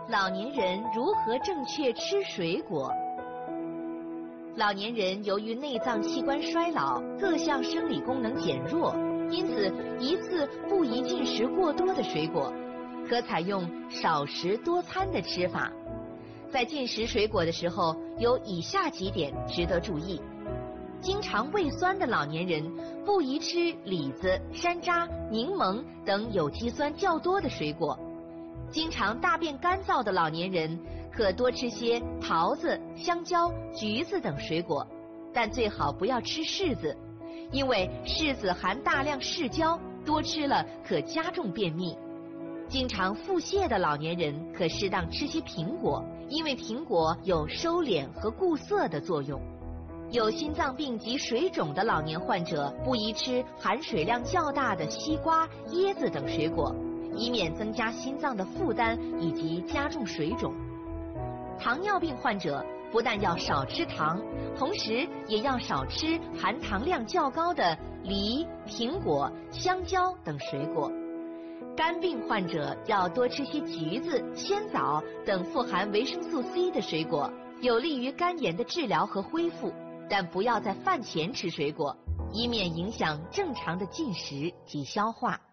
老年人如何正确吃水果？老年人由于内脏器官衰老，各项生理功能减弱，因此一次不宜进食过多的水果，可采用少食多餐的吃法。在进食水果的时候，有以下几点值得注意：经常胃酸的老年人不宜吃李子、山楂、柠檬等有机酸较多的水果；经常大便干燥的老年人可多吃些桃子、香蕉、橘子等水果，但最好不要吃柿子，因为柿子含大量柿胶，多吃了可加重便秘。经常腹泻的老年人可适当吃些苹果，因为苹果有收敛和固涩的作用。有心脏病及水肿的老年患者不宜吃含水量较大的西瓜、椰子等水果，以免增加心脏的负担以及加重水肿。糖尿病患者不但要少吃糖，同时也要少吃含糖量较高的梨、苹果、香蕉等水果。肝病患者要多吃些橘子、鲜枣等富含维生素 C 的水果，有利于肝炎的治疗和恢复，但不要在饭前吃水果，以免影响正常的进食及消化。